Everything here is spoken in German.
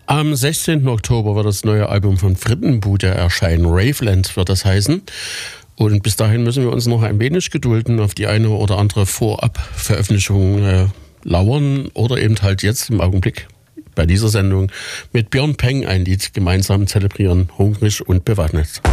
Am 16. Oktober wird das neue Album von Frittenbude erscheinen. Raveland wird das heißen. Und bis dahin müssen wir uns noch ein wenig gedulden, auf die eine oder andere Vorab-Veröffentlichung lauern oder eben halt jetzt im Augenblick bei dieser Sendung mit Björn Peng ein Lied gemeinsam zelebrieren, hungrig und bewaffnet.